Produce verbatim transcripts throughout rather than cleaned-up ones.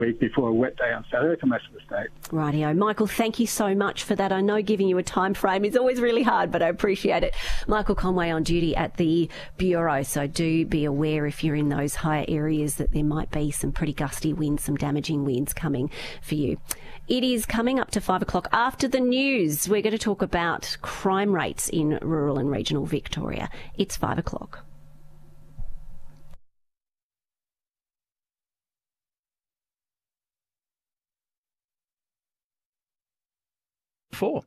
week before a wet day on Saturday for most of the state. Rightio. Michael, thank you so much for that. I know giving you a time frame is always really hard, but I appreciate it. Michael Conway on duty at the Bureau, so do be aware if you're in those higher areas that there might be some pretty gusty winds, some damaging winds coming for you. It is coming up to five o'clock. After the news, we're going to talk about crime rates in rural and regional Victoria. It's five o'clock. Four.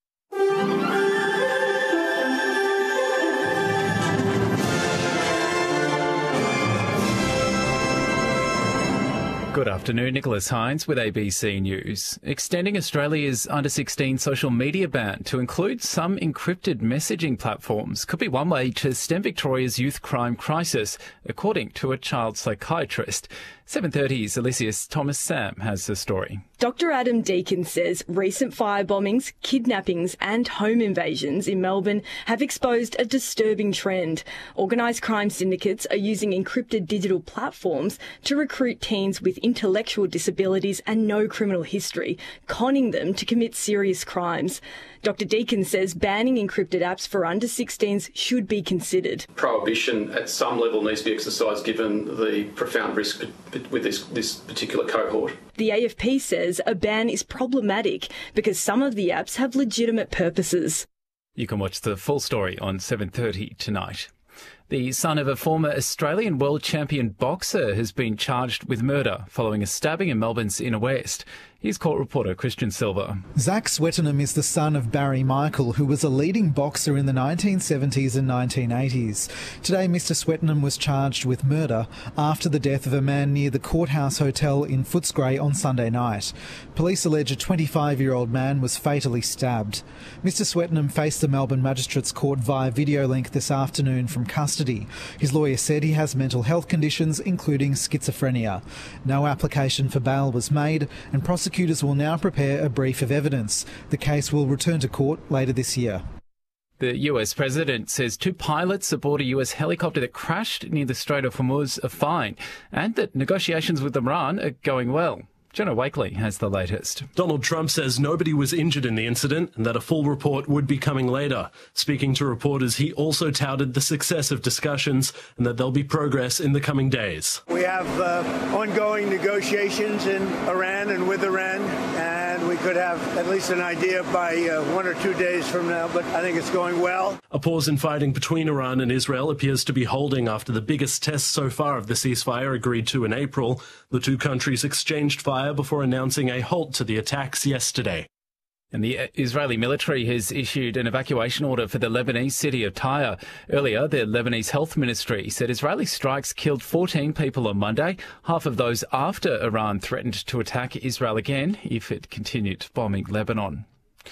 Good afternoon, Nicholas Hines with A B C News. Extending Australia's under sixteen social media ban to include some encrypted messaging platforms could be one way to stem Victoria's youth crime crisis, according to a child psychiatrist. seven thirty's Alicia's Thomas Sam has the story. Doctor Adam Deakin says recent fire bombings, kidnappings and home invasions in Melbourne have exposed a disturbing trend. Organised crime syndicates are using encrypted digital platforms to recruit teens with intellectual disabilities and no criminal history, conning them to commit serious crimes. Doctor Deakin says banning encrypted apps for under sixteens should be considered. Prohibition at some level needs to be exercised given the profound risk with this, this particular cohort. The A F P says a ban is problematic because some of the apps have legitimate purposes. You can watch the full story on seven thirty tonight. The son of a former Australian world champion boxer has been charged with murder following a stabbing in Melbourne's Inner West. Here's court reporter Christian Silva. Zach Swettenham is the son of Barry Michael, who was a leading boxer in the nineteen seventies and nineteen eighties. Today, Mister Swettenham was charged with murder after the death of a man near the Courthouse Hotel in Footscray on Sunday night. Police allege a twenty-five-year-old man was fatally stabbed. Mister Swettenham faced the Melbourne Magistrates Court via video link this afternoon from custody. His lawyer said he has mental health conditions, including schizophrenia. No application for bail was made, and prosecutors will now prepare a brief of evidence. The case will return to court later this year. The U S president says two pilots aboard a U S helicopter that crashed near the Strait of Hormuz are fine, and that negotiations with Iran are going well. Jenna Wakely has the latest. Donald Trump says nobody was injured in the incident and that a full report would be coming later. Speaking to reporters, he also touted the success of discussions and that there'll be progress in the coming days. We have uh, ongoing negotiations in Iran and with Iran, and we could have at least an idea by uh, one or two days from now, but I think it's going well. A pause in fighting between Iran and Israel appears to be holding after the biggest test so far of the ceasefire agreed to in April. The two countries exchanged fire before announcing a halt to the attacks yesterday. And the Israeli military has issued an evacuation order for the Lebanese city of Tyre. Earlier, the Lebanese health ministry said Israeli strikes killed fourteen people on Monday, half of those after Iran threatened to attack Israel again if it continued bombing Lebanon.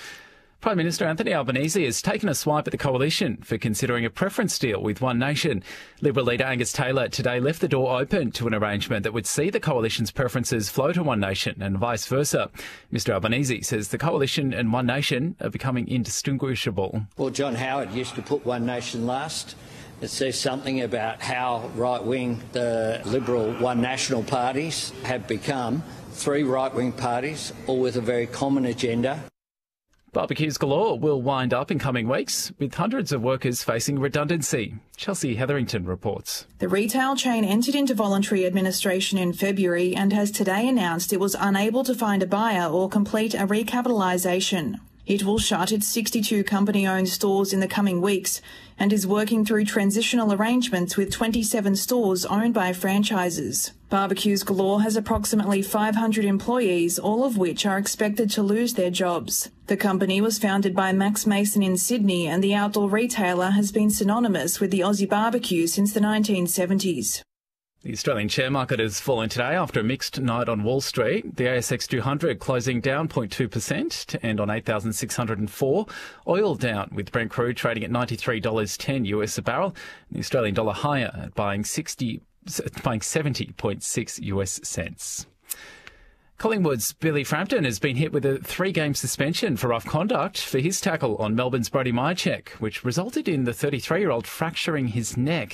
Prime Minister Anthony Albanese has taken a swipe at the coalition for considering a preference deal with One Nation. Liberal leader Angus Taylor today left the door open to an arrangement that would see the coalition's preferences flow to One Nation and vice versa. Mister Albanese says the coalition and One Nation are becoming indistinguishable. Well, John Howard used to put One Nation last. It says something about how right-wing the Liberal One National parties have become. Three right-wing parties, all with a very common agenda. Barbecues galore will wind up in coming weeks, with hundreds of workers facing redundancy. Chelsea Hetherington reports. The retail chain entered into voluntary administration in February and has today announced it was unable to find a buyer or complete a recapitalisation. It will shut its sixty-two company-owned stores in the coming weeks and is working through transitional arrangements with twenty-seven stores owned by franchises. Barbecues Galore has approximately five hundred employees, all of which are expected to lose their jobs. The company was founded by Max Mason in Sydney, and the outdoor retailer has been synonymous with the Aussie barbecue since the nineteen seventies. The Australian share market has fallen today after a mixed night on Wall Street. The A S X two hundred closing down zero point two percent to end on eight thousand six hundred four. Oil down, with Brent crude trading at ninety-three dollars ten US a barrel. The Australian dollar higher at buying sixty, buying seventy point six US cents. Collingwood's Billy Frampton has been hit with a three-game suspension for rough conduct for his tackle on Melbourne's Brody Mihocek, which resulted in the thirty-three-year-old fracturing his neck.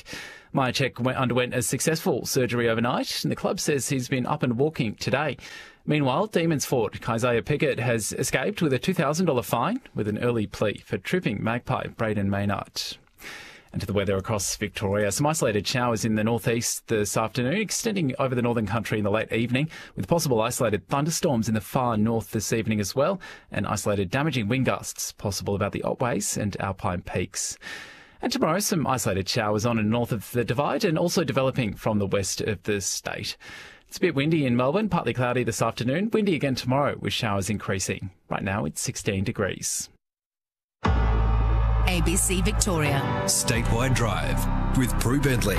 Myercheck went, underwent a successful surgery overnight, and the club says he's been up and walking today. Meanwhile, Demons forward Keziah Pickett has escaped with a two thousand dollars fine with an early plea for tripping magpie Braden Maynard. And to the weather across Victoria. Some isolated showers in the northeast this afternoon, extending over the northern country in the late evening, with possible isolated thunderstorms in the far north this evening as well, and isolated damaging wind gusts possible about the Otways and Alpine Peaks. And tomorrow, some isolated showers on and north of the Divide and also developing from the west of the state. It's a bit windy in Melbourne, partly cloudy this afternoon. Windy again tomorrow with showers increasing. Right now it's sixteen degrees. A B C Victoria. Statewide Drive with Prue Bentley.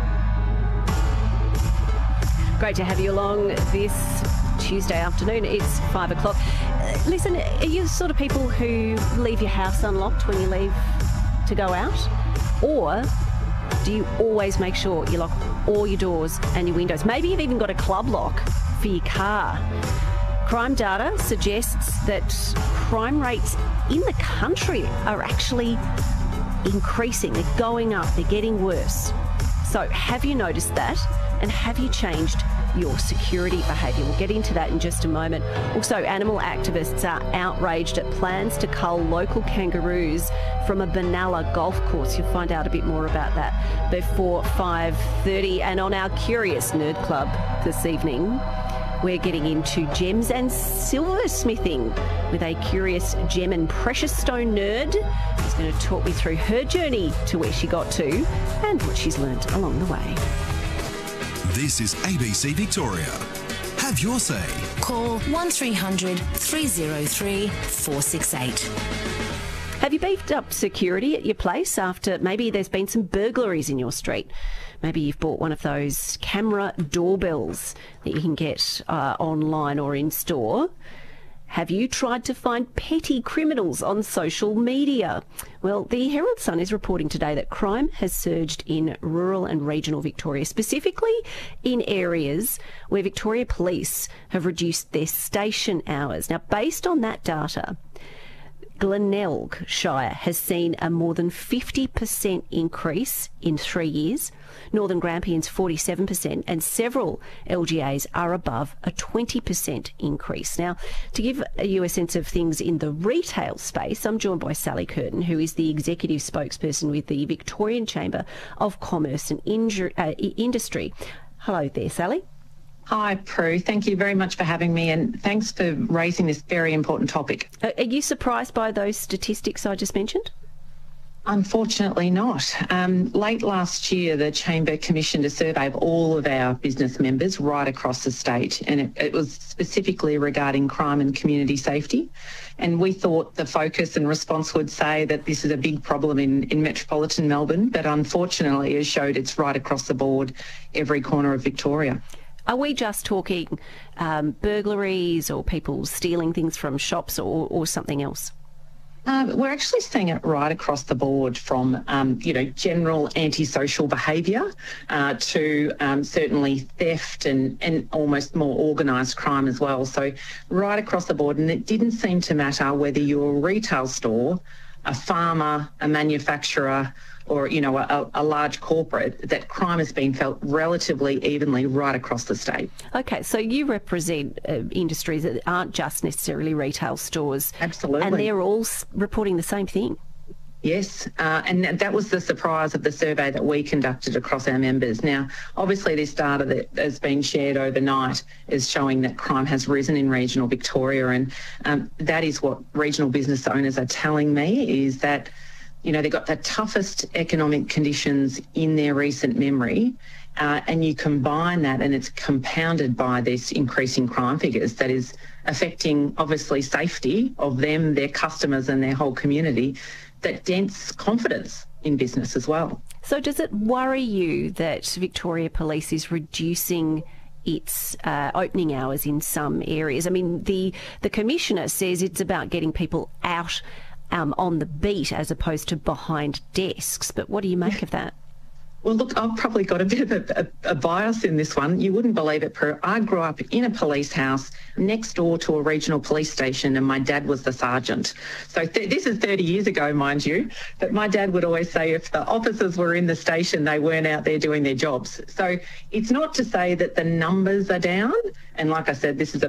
Great to have you along this Tuesday afternoon. It's five o'clock. Uh, listen, are you the sort of people who leave your house unlocked when you leave to go out? Or do you always make sure you lock all your doors and your windows? Maybe you've even got a club lock for your car. Crime data suggests that crime rates in the country are actually increasing. They're going up. They're getting worse. So have you noticed that? And have you changed your security behaviour? We'll get into that in just a moment. Also, animal activists are outraged at plans to cull local kangaroos from a Benalla golf course. You'll find out a bit more about that before five thirty. And on our Curious Nerd Club this evening, we're getting into gems and silversmithing with a curious gem and precious stone nerd who's going to talk me through her journey to where she got to and what she's learnt along the way. This is A B C Victoria. Have your say. Call one three hundred three oh three four six eight. Have you beefed up security at your place after maybe there's been some burglaries in your street? Maybe you've bought one of those camera doorbells that you can get uh, online or in store. Have you tried to find petty criminals on social media? Well, the Herald Sun is reporting today that crime has surged in rural and regional Victoria, specifically in areas where Victoria Police have reduced their station hours. Now, based on that data, Glenelg Shire has seen a more than fifty percent increase in three years. Northern Grampians forty-seven percent, and several L G As are above a twenty percent increase. Now, to give you a sense of things in the retail space, I'm joined by Sally Curtin, who is the executive spokesperson with the Victorian Chamber of Commerce and Inju- uh, Industry. Hello there, Sally. Hi, Prue. Thank you very much for having me, and thanks for raising this very important topic. Are you surprised by those statistics I just mentioned? Unfortunately not. Um, late last year, the Chamber commissioned a survey of all of our business members right across the state, and it, it was specifically regarding crime and community safety. And we thought the focus and response would say that this is a big problem in, in metropolitan Melbourne, but unfortunately, as showed, it's right across the board, every corner of Victoria. Are we just talking um, burglaries or people stealing things from shops or, or something else? Uh, we're actually seeing it right across the board, from um, you know general antisocial behaviour uh, to um, certainly theft and, and almost more organised crime as well. So right across the board, and it didn't seem to matter whether you're a retail store, a farmer, a manufacturer, or, you know, a, a large corporate, that crime has been felt relatively evenly right across the state. Okay, so you represent uh, industries that aren't just necessarily retail stores. Absolutely. And they're all s- reporting the same thing. Yes, uh, and that was the surprise of the survey that we conducted across our members. Now, obviously this data that has been shared overnight is showing that crime has risen in regional Victoria, and um, that is what regional business owners are telling me, is that you know, they've got the toughest economic conditions in their recent memory, uh, and you combine that and it's compounded by this increasing crime figures that is affecting, obviously, safety of them, their customers and their whole community, that dents confidence in business as well. So does it worry you that Victoria Police is reducing its uh, opening hours in some areas? I mean, the, the Commissioner says it's about getting people out Um, on the beat as opposed to behind desks. But what do you make of that? Well, look, I've probably got a bit of a, a, a bias in this one. You wouldn't believe it, Prue. I grew up in a police house next door to a regional police station, and my dad was the sergeant. So th- this is thirty years ago, mind you, but my dad would always say if the officers were in the station, they weren't out there doing their jobs. So it's not to say that the numbers are down, and like I said, this is a